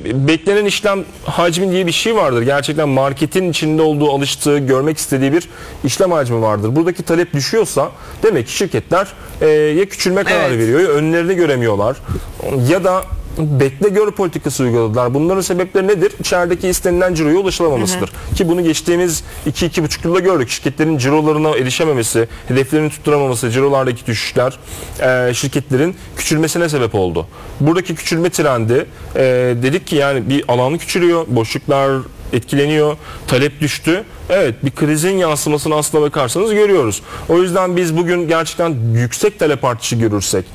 beklenen işlem hacmi diye bir şey vardır. Gerçekten marketin içinde olduğu, alıştığı, görmek istediği bir işlem hacmi vardır. Buradaki talep düşüyorsa demek ki şirketler ya küçülme kararı veriyor, ya önlerini göremiyorlar ya da bekle gör politikası uyguladılar. Bunların sebepleri nedir? İçerideki istenilen ciroya ulaşılamamasıdır. Ki bunu geçtiğimiz 2-2,5 yılda gördük. Şirketlerin cirolarına erişememesi, hedeflerini tutturamaması, cirolardaki düşüşler şirketlerin küçülmesine sebep oldu. Buradaki küçülme trendi dedik ki yani bir alanı küçülüyor, boşluklar etkileniyor, talep düştü. Evet, bir krizin yansımasını aslına bakarsanız görüyoruz. O yüzden biz bugün gerçekten yüksek talep artışı görürsek,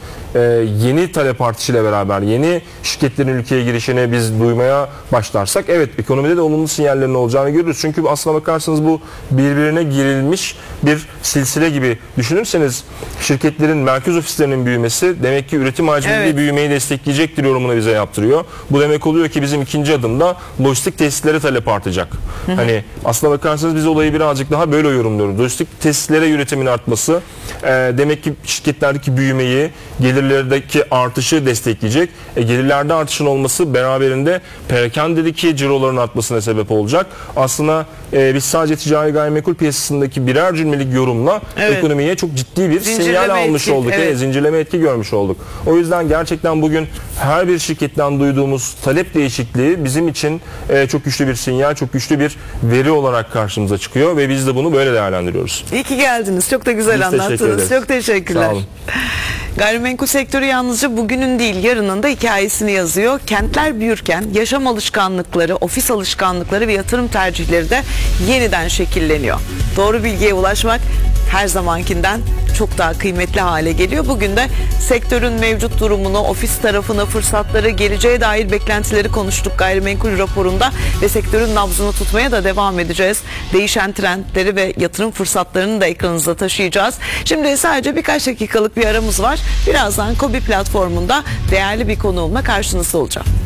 yeni talep artışıyla beraber yeni şirketlerin ülkeye girişini biz duymaya başlarsak, evet ekonomide de olumlu sinyallerin olacağını görürüz. Çünkü aslına bakarsanız bu birbirine girilmiş bir silsile gibi düşünürseniz şirketlerin merkez ofislerinin büyümesi demek ki üretim hacminde büyümeyi destekleyecektir yorumunu bize yaptırıyor. Bu demek oluyor ki bizim ikinci adımda lojistik tesislere talep artacak. Hani aslına bakarsanız biz olayı birazcık daha böyle yorumluyoruz. Lojistik tesislere üretimin artması demek ki şirketlerdeki büyümeyi, gelirlerdeki artışı destekleyecek. Gelirlerde artışın olması beraberinde perakendedeki ciroların artmasına sebep olacak. Aslında biz sadece ticari gayrimenkul piyasasındaki birer cümlelik yorumla ekonomiye çok ciddi bir sinyal almış olduk. Zincirleme etki görmüş olduk. O yüzden gerçekten bugün her bir şirketten duyduğumuz talep değişikliği bizim için çok güçlü bir sinyal, çok güçlü bir veri olarak karşımıza çıkıyor ve biz de bunu böyle değerlendiriyoruz. İyi ki geldiniz. Çok da güzel anlattınız. Çok teşekkürler. Sağ olun. Gayrimenkul sektörü yalnızca bugünün değil yarının da hikayesini yazıyor. Kentler büyürken yaşam alışkanlıkları, ofis alışkanlıkları ve yatırım tercihleri de yeniden şekilleniyor. Doğru bilgiye ulaşmak her zamankinden çok daha kıymetli hale geliyor. Bugün de sektörün mevcut durumunu, ofis tarafını, fırsatları, geleceğe dair beklentileri konuştuk gayrimenkul raporunda ve sektörün nabzını tutmaya da devam edeceğiz. Değişen trendleri ve yatırım fırsatlarını da ekranınıza taşıyacağız. Şimdi sadece birkaç dakikalık bir aramız var. Birazdan KOBİ platformunda değerli bir konuğumla karşınızda olacağım.